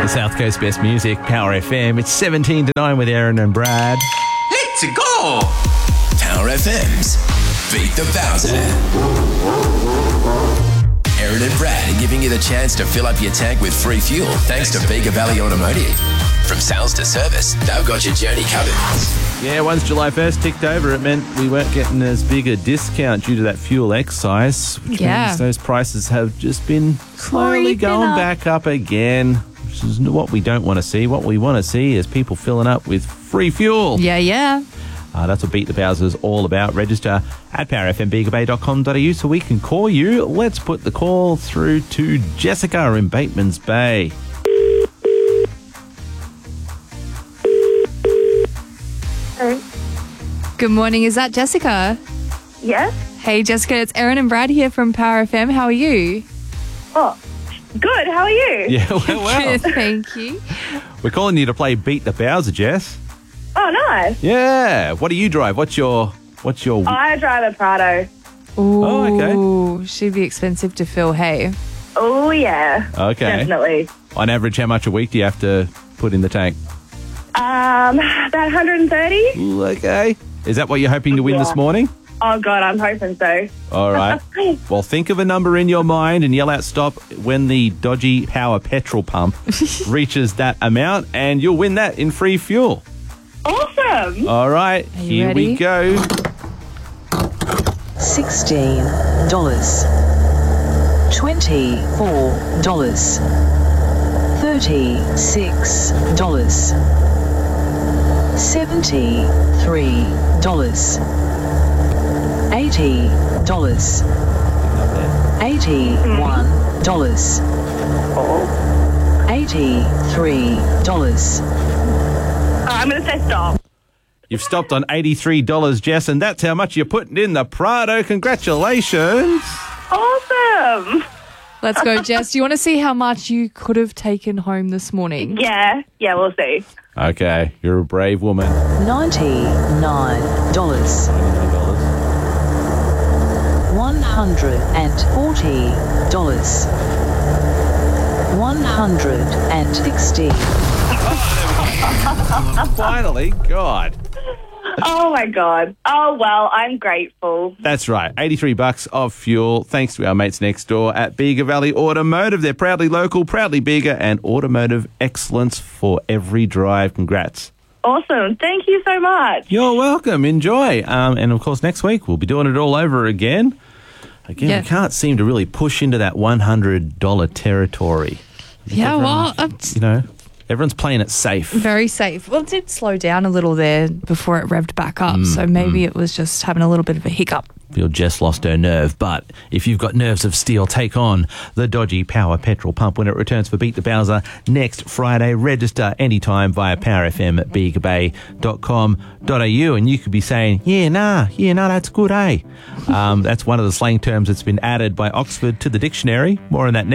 South Coast Best Music, Power FM. It's 17 to 9 with Aaron and Brad. Let's go! Power FM's Beat the Bowser. Aaron and Brad are giving you the chance to fill up your tank with free fuel thanks to Bega Valley Automotive. From sales to service, they've got your journey covered. Yeah, once July 1st ticked over, it meant we weren't getting as big a discount due to that fuel excise. Which means those prices have just been slowly going back up again, which is what we don't want to see. What we want to see is people filling up with free fuel. Yeah. That's what Beat the Bowser is all about. Register at powerfmbegabay.com.au so we can call you. Let's put the call through to Jessica in Batemans Bay. Hello. Good morning. Is that Jessica? Yes? Hey, Jessica. It's Aaron and Brad here from Power FM. How are you? Oh, good. How are you? Yeah, well. Good, thank you. We're calling you to play Beat the Bowser, Jess. Oh, nice. Yeah. What do you drive? What's your... I drive a Prado. Ooh, okay. She'd be expensive to fill, hey? Oh, yeah. Okay. Definitely. On average, how much a week do you have to put in the tank? About 130. Ooh, okay. Is that what you're hoping to win this morning? Oh, God, I'm hoping so. All right. Well, think of a number in your mind and yell out stop when the dodgy power petrol pump reaches that amount, and you'll win that in free fuel. Awesome. All right. Are you Here ready? we go. $16, $24, $36, $73, $80, $81, $83. I'm going to say stop. You've stopped on $83, Jess, and that's how much you're putting in the Prado. Congratulations. Awesome. Let's go, Jess. Do you want to see how much you could have taken home this morning? Yeah, we'll see. Okay. You're a brave woman. $99, $140, $160. Finally. God. Oh, my God. Oh, well, I'm grateful. That's right. $83 of fuel, thanks to our mates next door at Bega Valley Automotive. They're proudly local, proudly Bega, and automotive excellence for every drive. Congrats. Awesome. Thank you so much. You're welcome. Enjoy. And, of course, next week we'll be doing it all over again. Yeah. We can't seem to really push into that $100 territory. Yeah, well, Everyone's playing it safe. very safe. Well, it did slow down a little there before it revved back up, so maybe it was just having a little bit of a hiccup. Feel Jess lost her nerve, but if you've got nerves of steel, take on the dodgy power petrol pump when it returns for Beat the Bowser next Friday. Register anytime via powerfm@begabay.com.au, and you could be saying, yeah, nah, that's good, eh? That's one of the slang terms that's been added by Oxford to the dictionary. More on that next.